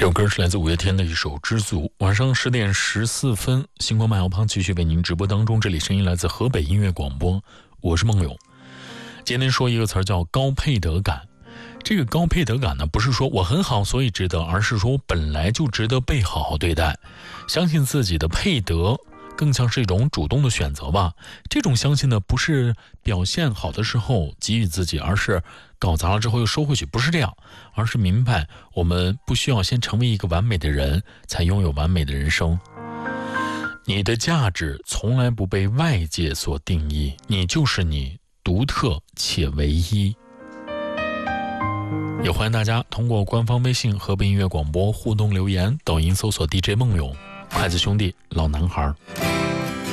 这首歌是来自五月天的一首《知足》。晚上10点14分，星光慢摇胖继续为您直播当中。这里声音来自河北音乐广播，我是孟勇。今天说一个词儿叫高配得感。这个高配得感呢，不是说我很好所以值得，而是说我本来就值得被好好对待。相信自己的配得，更像是一种主动的选择吧。这种相信呢，不是表现好的时候给予自己，而是搞砸了之后又收回去，不是这样，而是明白我们不需要先成为一个完美的人，才拥有完美的人生。你的价值从来不被外界所定义，你就是你，独特且唯一。也欢迎大家通过官方微信河北音乐广播互动留言，抖音搜索 DJ 孟勇，筷子兄弟老男孩。